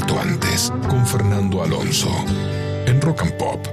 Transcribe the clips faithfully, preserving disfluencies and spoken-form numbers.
cuarto antes, con Fernando Alonso, en Rock and Pop.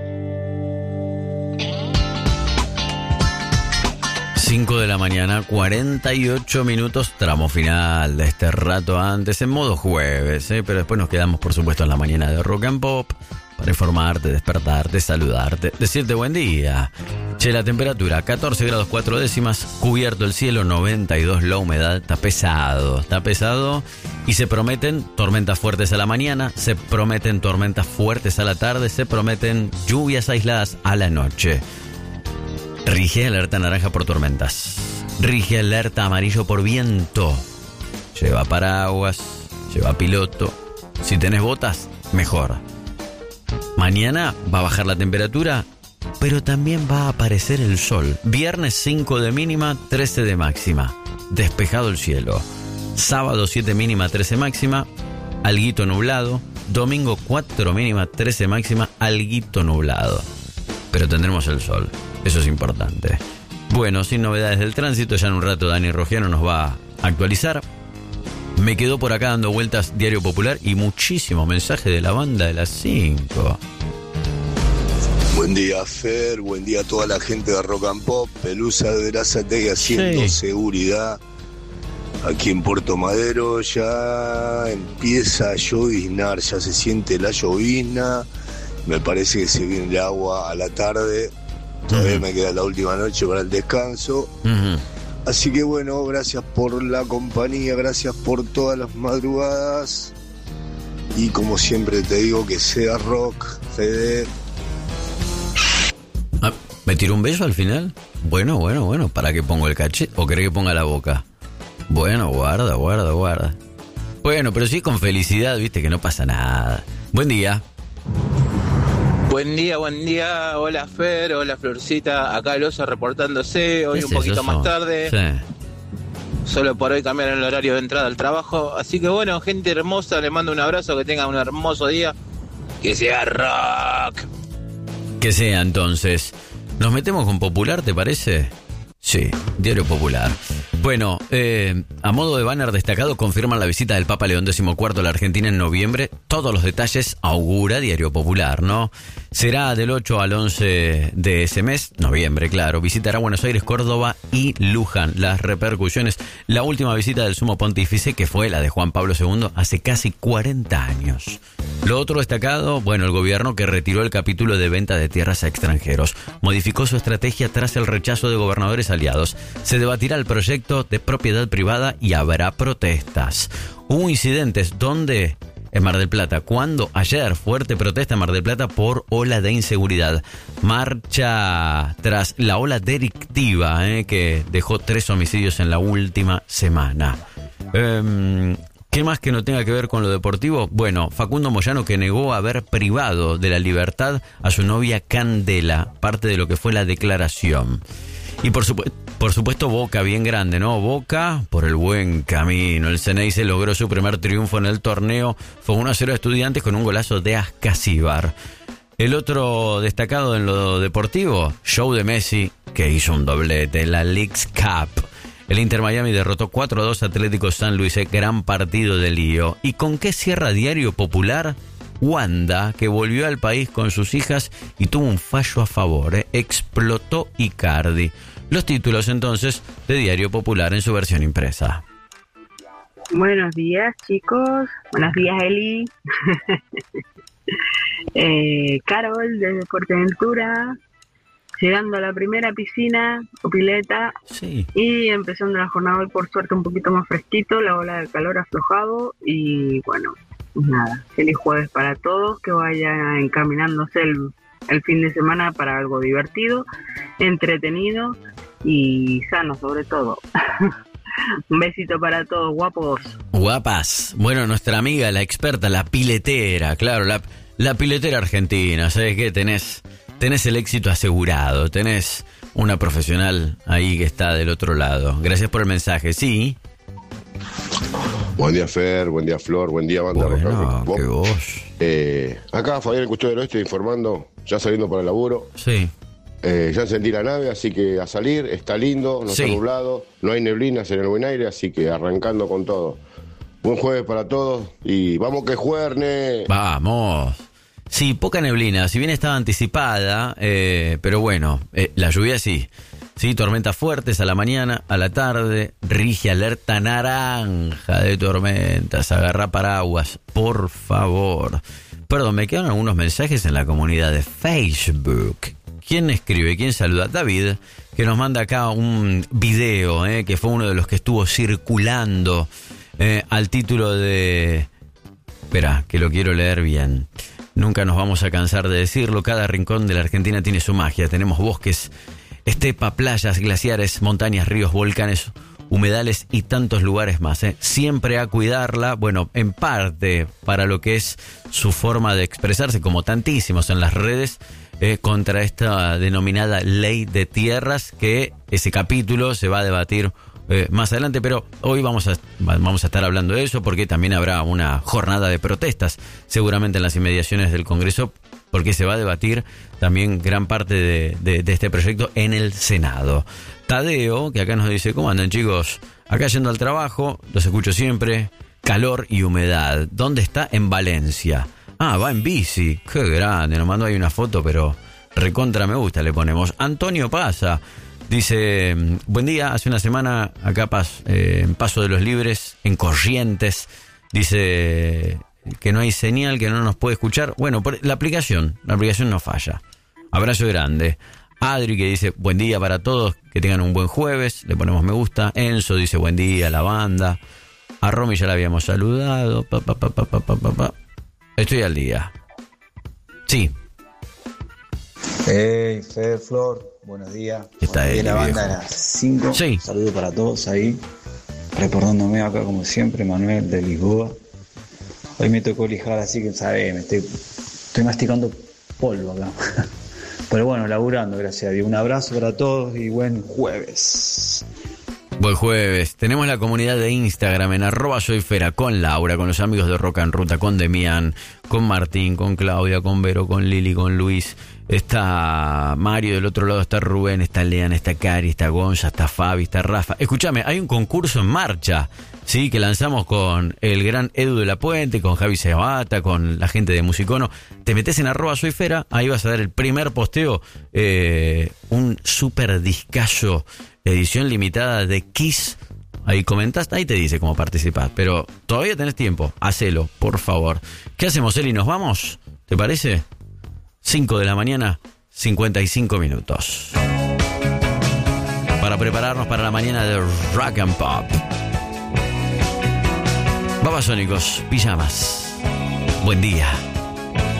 cinco de la mañana, cuarenta y ocho minutos, tramo final de este rato antes, en modo jueves, ¿eh? Pero después nos quedamos, por supuesto, en la mañana de Rock and Pop para informarte, despertarte, saludarte, decirte buen día. Che, la temperatura, catorce grados cuatro décimas, cubierto el cielo, noventa y dos la humedad, está pesado, está pesado y se prometen tormentas fuertes a la mañana, se prometen tormentas fuertes a la tarde, se prometen lluvias aisladas a la noche. Rige alerta naranja por tormentas. Rige alerta amarillo por viento. Lleva paraguas, lleva piloto. Si tenés botas, mejor. Mañana va a bajar la temperatura, pero también va a aparecer el sol. Viernes cinco de mínima, trece de máxima. Despejado el cielo. Sábado siete mínima, trece máxima. Alguito nublado. Domingo cuatro mínima, trece máxima. Alguito nublado. Pero tendremos el sol. Eso es importante. Bueno, sin novedades del tránsito, ya en un rato Dani Rogiano nos va a actualizar. Me quedó por acá dando vueltas Diario Popular y muchísimos mensajes de la banda de las cinco. Buen día, Fer, buen día a toda la gente de Rock and Pop. Pelusa de Verazategui haciendo sí. seguridad. Aquí en Puerto Madero ya empieza a lloviznar, ya se siente la llovizna. Me parece que se viene el agua a la tarde. Todavía uh-huh. me queda la última noche para el descanso. Uh-huh. Así que bueno, gracias por la compañía, gracias por todas las madrugadas. Y como siempre te digo, que sea rock, Fede. Ah, ¿me tiró un beso al final? Bueno, bueno, bueno, ¿para qué pongo el cachete? ¿O querés que ponga la boca? Bueno, guarda, guarda, guarda. Bueno, pero sí con felicidad, viste que no pasa nada. Buen día. Buen día, buen día. Hola Fer, hola Florcita. Acá el oso reportándose. Hoy un es poquito eso? más tarde. Sí. Solo por hoy cambiaron el horario de entrada al trabajo. Así que bueno, gente hermosa, les mando un abrazo. Que tengan un hermoso día. Que sea rock. Que sea entonces. ¿Nos metemos con Popular, te parece? Sí, Diario Popular. Bueno, eh, a modo de banner destacado, confirman la visita del Papa León catorce a la Argentina en noviembre. Todos los detalles augura Diario Popular, ¿no? Será del ocho al once de ese mes, noviembre, claro. Visitará Buenos Aires, Córdoba y Luján. Las repercusiones. La última visita del Sumo Pontífice, que fue la de Juan Pablo segundo, hace casi cuarenta años. Lo otro destacado, bueno, el gobierno que retiró el capítulo de venta de tierras a extranjeros. Modificó su estrategia tras el rechazo de gobernadores aliados. Se debatirá el proyecto de propiedad privada y habrá protestas. Hubo incidentes donde... En Mar del Plata, ¿cuándo? Ayer, fuerte protesta en Mar del Plata por ola de inseguridad. Marcha tras la ola delictiva, eh, que dejó tres homicidios en la última semana. Eh, ¿Qué más que no tenga que ver con lo deportivo? Bueno, Facundo Moyano, que negó haber privado de la libertad a su novia Candela, parte de lo que fue la declaración. Y por supuesto, por supuesto Boca, bien grande, ¿no? Boca por el buen camino. El Ceneice logró su primer triunfo en el torneo. Fue uno a cero a Estudiantes con un golazo de Ascasíbar. El otro destacado en lo deportivo, show de Messi, que hizo un doblete, la Leagues Cup. El Inter Miami derrotó cuatro a dos a Atlético San Luis, gran partido de lío. ¿Y con qué cierra Diario Popular? Wanda, que volvió al país con sus hijas y tuvo un fallo a favor, ¿eh? Explotó Icardi. Los títulos entonces de Diario Popular en su versión impresa. Buenos días, chicos. Buenos días, Eli. eh, Carol de Fuerteventura, llegando a la primera piscina o pileta. Sí. Y empezando la jornada hoy, por suerte, un poquito más fresquito, la ola de calor aflojado y bueno, nada, feliz jueves para todos, que vaya encaminándose el, el fin de semana para algo divertido, entretenido y sano sobre todo. Un besito para todos, guapos. Guapas. Bueno, nuestra amiga, la experta, la piletera, claro, la, la piletera argentina, ¿sabes qué? Tenés, tenés el éxito asegurado, tenés una profesional ahí que está del otro lado. Gracias por el mensaje, sí. Buen día, Fer, buen día, Flor, buen día, banda. Bueno, qué voz. Eh, acá Fabián, el Custodio del Oeste, informando, ya saliendo para el laburo. Sí. Eh, ya encendí la nave, así que a salir, está lindo, no sí. está nublado, no hay neblinas en el buen aire, así que arrancando con todo. Buen jueves para todos y vamos que juerne. Vamos. Sí, poca neblina, si bien estaba anticipada, eh, pero bueno, eh, la lluvia sí. Sí, tormentas fuertes a la mañana, a la tarde, rige alerta naranja de tormentas, agarra paraguas, por favor. Perdón, me quedan algunos mensajes en la comunidad de Facebook. ¿Quién escribe? ¿Quién saluda? David, que nos manda acá un video, eh, que fue uno de los que estuvo circulando eh, al título de... Espera, que lo quiero leer bien. Nunca nos vamos a cansar de decirlo, cada rincón de la Argentina tiene su magia. Tenemos bosques, estepa, playas, glaciares, montañas, ríos, volcanes, humedales y tantos lugares más, ¿eh? Siempre a cuidarla, bueno, en parte para lo que es su forma de expresarse, como tantísimos en las redes, eh, contra esta denominada ley de tierras, que ese capítulo se va a debatir Eh, más adelante, pero hoy vamos a, vamos a estar hablando de eso porque también habrá una jornada de protestas seguramente en las inmediaciones del Congreso, porque se va a debatir también gran parte de, de, de este proyecto en el Senado. Tadeo, que acá nos dice: ¿cómo andan, chicos? Acá yendo al trabajo, los escucho siempre, calor y humedad. ¿Dónde está? En Valencia. Ah, va en bici, qué grande, nos mandó ahí una foto, pero recontra me gusta le ponemos. Antonio Pasa dice: buen día, hace una semana acá pas, eh, en Paso de los Libres, en Corrientes, dice que no hay señal, que no nos puede escuchar. Bueno, por la aplicación, la aplicación no falla. Abrazo grande. Adri, que dice: buen día para todos, que tengan un buen jueves, le ponemos me gusta. Enzo dice: buen día, la banda. A Romy ya la habíamos saludado. Pa, pa, pa, pa, pa, pa, pa. Estoy al día. Sí. Hey, Fer, Flor, buenos días. Está ahí la banda viejo. a las cinco. Sí. Saludos para todos ahí. Reportándome acá como siempre, Manuel de Lisboa. Hoy me tocó lijar, así que sabes, me estoy, estoy masticando polvo acá. Pero bueno, laburando, gracias a Dios. Un abrazo para todos y buen jueves. Buen jueves. Tenemos la comunidad de Instagram en arroba soyfera, con Laura, con los amigos de Rock and Ruta, con Demián, con Martín, con Claudia, con Vero, con Lili, con Luis. Está Mario, del otro lado está Rubén, está Lean, está Cari, está Gonza, está Fabi, está Rafa. Escúchame, hay un concurso en marcha, sí, que lanzamos con el gran Edu de la Puente, con Javi Sebata, con la gente de Musicono. Te metes en arroba soyfera, ahí vas a ver el primer posteo, eh, un super discazo, edición limitada de Kiss. Ahí comentás, ahí te dice cómo participar, pero todavía tenés tiempo, hacelo, por favor. ¿Qué hacemos, Eli? ¿Nos vamos? ¿Te parece? cinco de la mañana, cincuenta y cinco minutos. Para prepararnos para la mañana de Rock and Pop. Babasónicos, pijamas. Buen día.